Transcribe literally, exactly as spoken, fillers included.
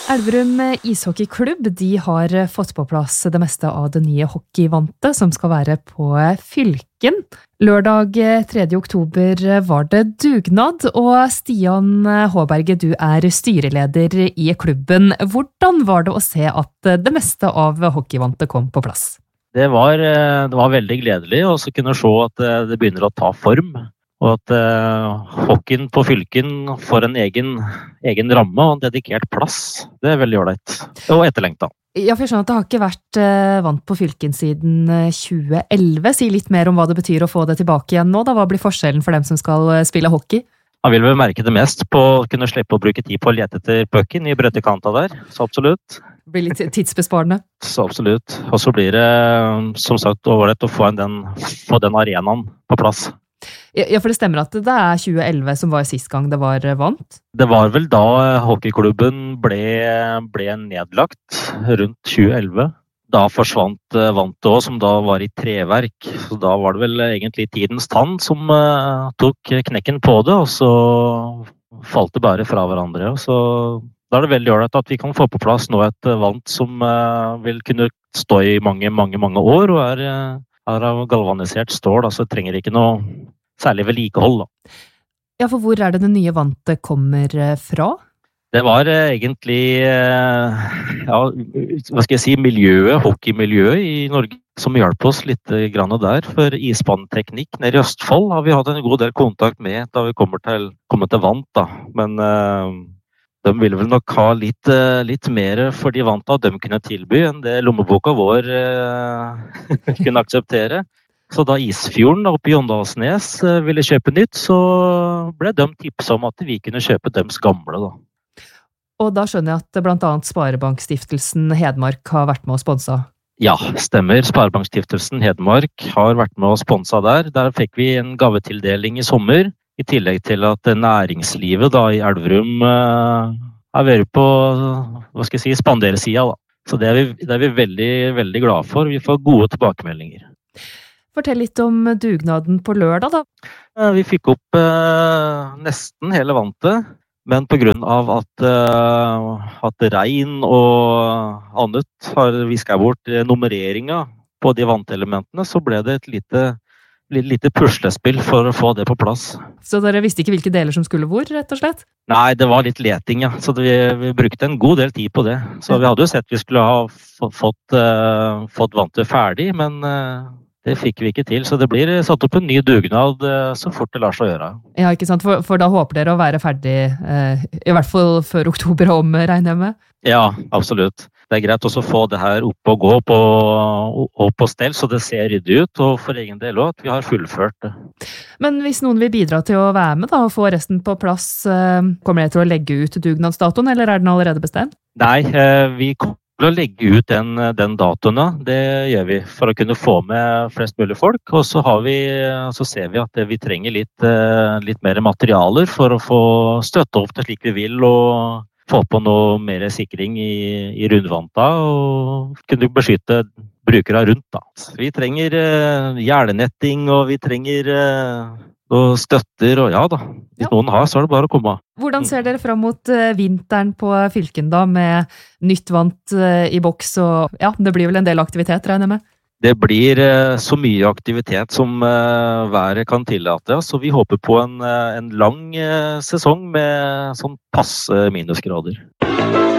Elverum ishockeyklubb de har fått på plass det meste av det nye hockeyvantet som skal være på Fylken. Lørdag tredje oktober var det dugnad, og Stian Håberge, du er styreleder i klubben. Hvordan var det å se at det meste av hockeyvantet kom på plass? Det var, det var veldig gledelig å kunne se at det begynner å ta form. Og at uh, hockeyen på Fylken får en egen, egen ramme og en dedikert plass. Det er veldig ålreit. Og etterlengtet. Ja, for jeg skjønner at det har ikke vært uh, vant på Fylken siden tjue elleve. Si litt mer om hva det betyr å få det tilbake igjen nå. Da. Hva blir forskjellen for dem som skal uh, spille hockey? Man vil vel merke det mest på å kunne slippe å bruke tid på å lete etter pucken i brøttekanta der. Så absolutt. Det blir litt tidsbesparende. Så absolutt. Og så blir det, som sagt, ålreit å få, den, få den arenaen på plass. Ja, for det stemmer at det er tjue elleve som var sist gang det var vant? Det var vel da hockeyklubben ble, ble nedlagt, rundt tjue elleve. Da forsvant vantet også, som da var i treverk. Så da var det vel egentlig tidens tann som uh, tok knekken på det, og så falt det bare fra hverandre. Og så da er det veldig ålreit at vi kan få på plass nå et vant som uh, vil kunne stå i mange, mange, mange år, og er... Uh, er av galvanisert stål, altså trenger ikke noe særlig vedlikehold da. Ja, for hvor er det det nye vantet kommer fra? Det var egentlig, ja, hva skal jeg si, miljøet, hockeymiljøet i Norge som hjalp oss litt grann der. For isbaneteknikk nede i Østfold har vi hatt en god del kontakt med da vi kommer til, kommer til vant da. Men de ville vel nok ha litt, litt mer for de vant av de kunne tilby enn det lommeboka vår eh, kunne akseptere. Så da Isfjorden oppe i Jondalsnes ville kjøpe nytt, så ble de tipset om at vi kunne kjøpe dems gamle. Da. Og da skjønner jeg at blant annet Sparebankstiftelsen Hedmark har vært med og sponset? Ja, stemmer. Sparebankstiftelsen Hedmark har vært med og sponset der. Der fikk vi en gavetildeling i sommer. I tillegg til at næringslivet da, i Elverum uh, er vært på hva skal jeg si, spanderesida. Da. Så det er, vi, det er vi veldig, veldig glad for. Vi får gode tilbakemeldinger. Fortell litt om dugnaden på lørdag da. Uh, vi fikk opp uh, nesten hele vantet, men på grunn av at, uh, at regn og annet har visket bort nummereringa på de vantelementene, så ble det et lite lite puslespill for å få det på plass. Så dere visste ikke hvilke deler som skulle hvor, rett og slett? Nei, det var litt leting, ja. Så vi, vi brukte en god del tid på det. Så vi hadde jo sett vi skulle ha fått, uh, fått vantet ferdig, men uh, det fikk vi ikke til. Så det blir satt opp en ny dugnad uh, så fort det lar seg gjøre. Ja, ikke sant? For, for da håper dere å være ferdig, uh, i hvert fall før oktober om, regner jeg med? Ja, absolutt. Det er greit også å få det her opp og gå på, opp på stell, så det ser ryddig ut, og for egen del også, at vi har fullført det. Men hvis noen vil bidra til å være med da, og få resten på plass, kommer dere til å legge ut dugnadsdatoen, eller er den allerede bestemt? Nei, vi kommer til å legge ut den, den datoen, det gjør vi, for å kunne få med flest mulig folk, og så, har vi, så ser vi at vi trenger litt, litt mer materialer for å få støtte opp til slik vi vil, og få på noe mer sikring i, i rundvanta og kunne beskytte brukere rundt. Da. Vi trenger uh, gjerdnetting, og vi trenger uh, støtter, og ja da. Hvis ja. Noen har, så er det bare å komme. Hvordan ser dere fram mot uh, vinteren på Fylken da, med nytt vant uh, i boks, og ja, det blir vel en del aktivitet, regner jeg med? Det blir uh, så mye aktivitet som uh, været kan tillate, så vi håper på en, uh, en lang uh, sesong med sånn passe minusgrader.